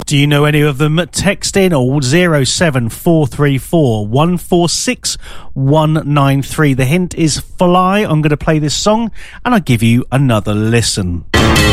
Do you know any of them? Text in or 07434 146 193. The hint is fly. I'm going to play this song and I'll give you another listen.